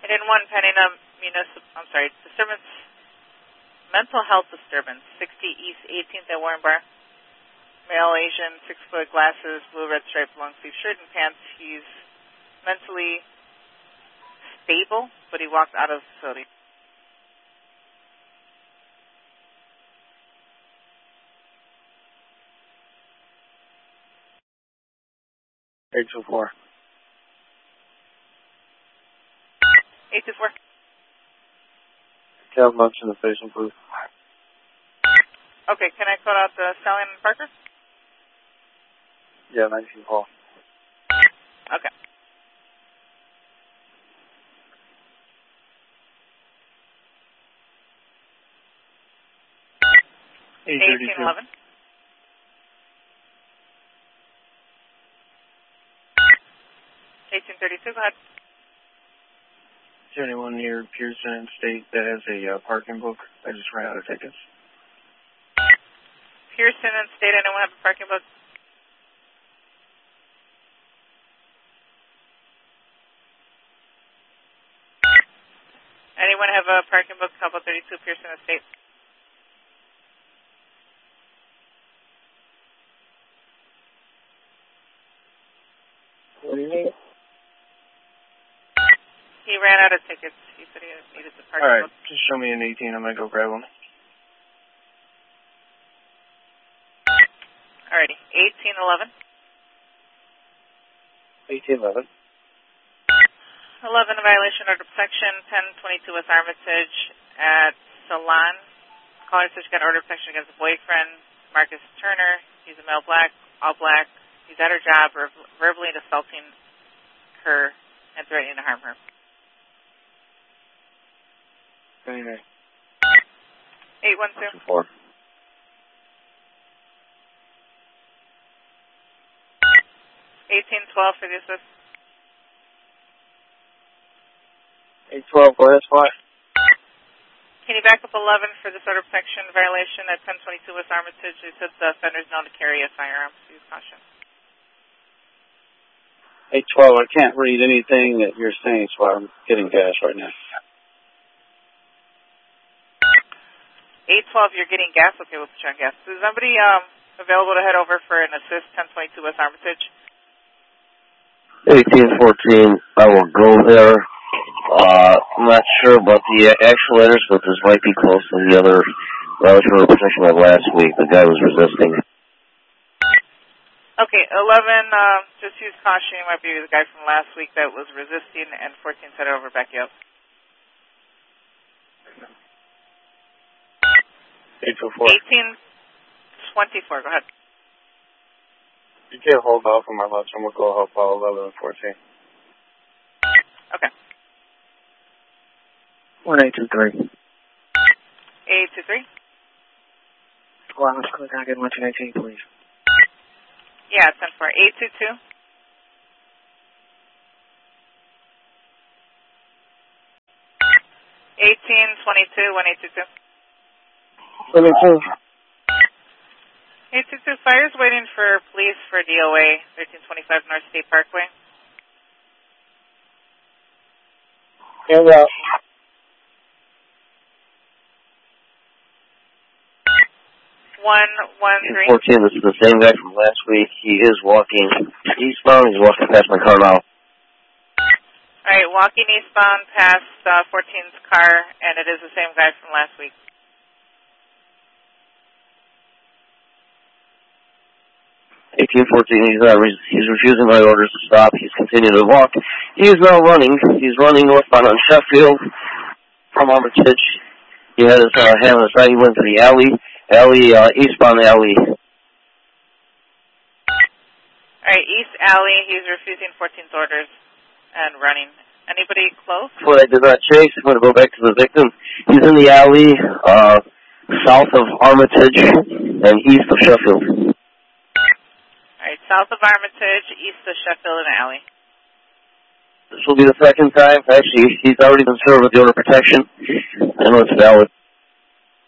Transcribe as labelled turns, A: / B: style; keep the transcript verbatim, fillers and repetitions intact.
A: And in one, pending a municipal, I'm sorry, disturbance, mental health disturbance, sixty East eighteenth at Warren Bar. Male, Asian, six foot, glasses, blue, red striped, long sleeve shirt and pants. He's mentally stable, but he walked out of the facility.
B: eight two four.
A: eight two four.
B: Can I have lunch in the station, please?
A: Okay, can I call out the Stallion and Parker?
B: Yeah, nineteen Paul.
A: Okay. eighteen eleven. eighteen thirty-two, go ahead.
B: Is there anyone near Pearson and State that has a uh, parking book? I just ran out of tickets.
A: Pearson and State, anyone have a parking book? Anyone have a parking book? How about thirty-two Pearson and State?
B: What do you need?
A: He ran out of tickets. He said he needed the parking
B: All right,
A: book.
B: just show me an eighteen. I'm going to go grab them.
A: Alrighty, eighteen eleven.
B: eighteen eleven.
A: eleven, violation order protection, ten twenty-two West Armitage at Salon. Caller says she got order protection against a boyfriend, Marcus Turner. He's a male black, all black. He's at her job, ver- verbally assaulting her and threatening to harm her.
B: Anyway.
A: eight one two.
B: four.
A: eighteen twelve for the assist.
B: eight twelve, go ahead, Spot.
A: Can you back up eleven for this order protection violation at ten twenty-two West Armitage? It said the offender is known to carry a firearm, so use caution.
B: eight twelve, I can't read anything that you're saying, so I'm getting gas right now.
A: eight twelve, you're getting gas? Okay, we'll put you on gas. Is somebody um, available to head over for an assist, ten twenty-two West Armitage?
C: eighteen fourteen, I will go there. Uh, I'm not sure about the actual letters, but this might be close to the other violation of protection like last week. The guy was resisting.
A: Okay, eleven, um, just use caution. You might be the guy from last week that was resisting, and fourteen, set it over, back you up.
B: eight two four.
A: eighteen twenty-four, go ahead.
B: You can't hold off on my lunch. I'm going to go help out eleven and fourteen.
A: Okay.
B: one eight two three.
A: eight two three?
B: Well, let's click on get lunch in eighteen, please.
A: Yeah, ten four. eight two two? eighteen twenty-two, one eight two two.
B: twenty-two.
A: eight two two, fire's waiting for police for D O A, thirteen twenty-five North State Parkway.
B: Hands out.
A: one one three.
C: fourteen, this is the same guy from last week. He is walking eastbound. He's walking past my car now.
A: All right, walking eastbound past uh, fourteen's car, and it is the same guy from last week.
C: eighteen fourteen, he's, uh, re- he's refusing my orders to stop. He's continuing to walk. He is now running. He's running northbound on Sheffield from Armitage. He had his uh, hand on his side. He went to the alley, alley, uh, eastbound alley.
A: All right, East Alley. He's refusing fourteen's orders and running. Anybody close?
C: What I did not chase, I'm going to go back to the victim. He's in the alley, uh, south of Armitage and east of Sheffield.
A: All right, south of Armitage, east of Sheffield and Alley.
C: This will be the second time. Actually, he's already been served with the order of protection. I know it's valid.